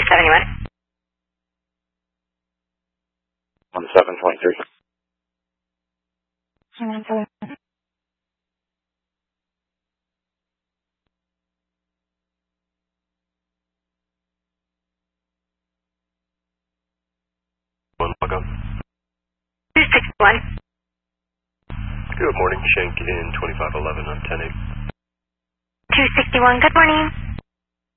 71. On 723. Welcome. 261. Good morning. Shank in 2511 on 10-8. 261, good morning.